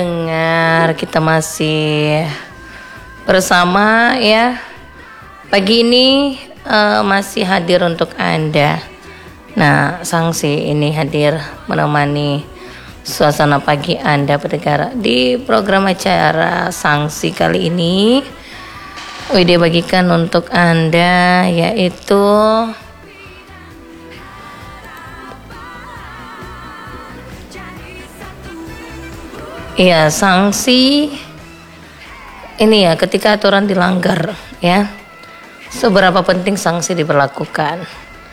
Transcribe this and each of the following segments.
Dengar, kita masih bersama ya. Pagi ini masih hadir untuk Anda. Nah, Sanksi ini hadir menemani suasana pagi Anda pendengar di program acara Sanksi kali ini. Widi bagikan untuk Anda yaitu ya, sanksi ini ya ketika aturan dilanggar ya. Seberapa penting sanksi diberlakukan.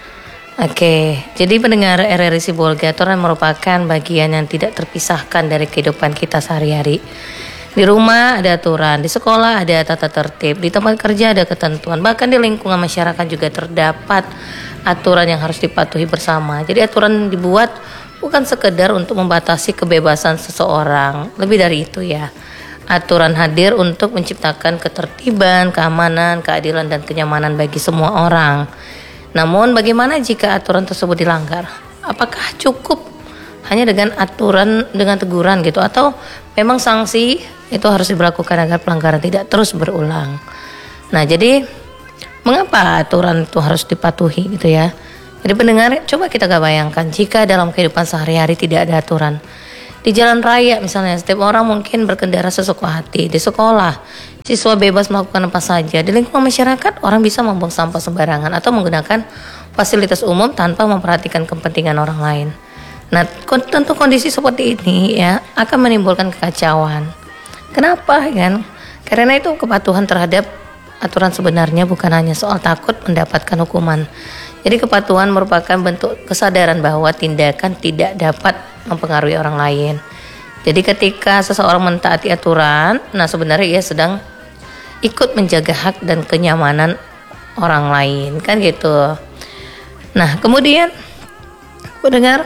Oke, jadi pendengar RRI Sibolga, aturan merupakan bagian yang tidak terpisahkan dari kehidupan kita sehari-hari. Di rumah ada aturan, di sekolah ada tata tertib, di tempat kerja ada ketentuan, bahkan di lingkungan masyarakat juga terdapat aturan yang harus dipatuhi bersama. Jadi aturan dibuat bukan sekedar untuk membatasi kebebasan seseorang, lebih dari itu ya. Aturan hadir untuk menciptakan ketertiban, keamanan, keadilan, dan kenyamanan bagi semua orang. Namun bagaimana jika aturan tersebut dilanggar? Apakah cukup hanya dengan aturan, dengan teguran gitu, atau memang sanksi itu harus diberlakukan agar pelanggaran tidak terus berulang? Nah, jadi mengapa aturan itu harus dipatuhi gitu ya? Jadi pendengar, coba kita bayangkan jika dalam kehidupan sehari-hari tidak ada aturan. Di jalan raya misalnya, setiap orang mungkin berkendara sesuka hati. Di sekolah, siswa bebas melakukan apa saja. Di lingkungan masyarakat, orang bisa membuang sampah sembarangan atau menggunakan fasilitas umum tanpa memperhatikan kepentingan orang lain. Nah, tentu kondisi seperti ini ya akan menimbulkan kekacauan. Kenapa kan? Karena itu kepatuhan terhadap aturan sebenarnya bukan hanya soal takut mendapatkan hukuman. Jadi kepatuhan merupakan bentuk kesadaran bahwa tindakan tidak dapat mempengaruhi orang lain. Jadi ketika seseorang mentaati aturan, nah sebenarnya ia sedang ikut menjaga hak dan kenyamanan orang lain, kan gitu. Nah, kemudian pendengar,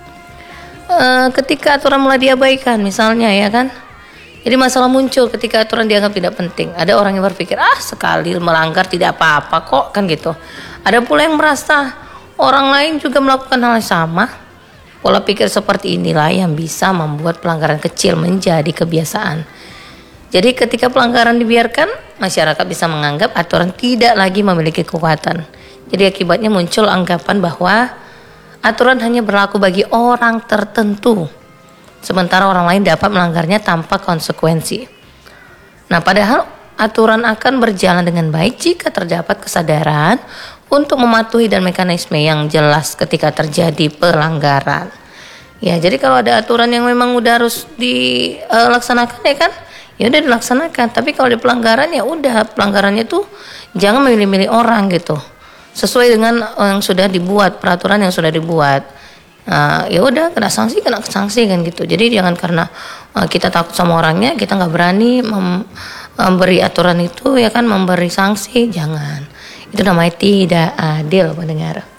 ketika aturan mulai diabaikan misalnya ya kan, jadi masalah muncul ketika aturan dianggap tidak penting. Ada orang yang berpikir, sekali melanggar tidak apa-apa kok, kan gitu. Ada pula yang merasa orang lain juga melakukan hal yang sama. Pola pikir seperti inilah yang bisa membuat pelanggaran kecil menjadi kebiasaan. Jadi ketika pelanggaran dibiarkan, masyarakat bisa menganggap aturan tidak lagi memiliki kekuatan. Jadi akibatnya muncul anggapan bahwa aturan hanya berlaku bagi orang tertentu, sementara orang lain dapat melanggarnya tanpa konsekuensi. Nah, padahal aturan akan berjalan dengan baik jika terdapat kesadaran untuk mematuhi dan mekanisme yang jelas ketika terjadi pelanggaran. Ya, jadi kalau ada aturan yang memang udah harus dilaksanakan ya kan, ya udah dilaksanakan. Tapi kalau ada pelanggaran ya udah, pelanggarannya tuh jangan milih-milih orang gitu. Sesuai dengan yang sudah dibuat, peraturan yang sudah dibuat. Ya udah, kena sanksi kan gitu. Jadi jangan karena kita takut sama orangnya kita nggak berani memberi aturan itu ya kan, memberi sanksi, jangan. Itu namanya tidak adil pendengar.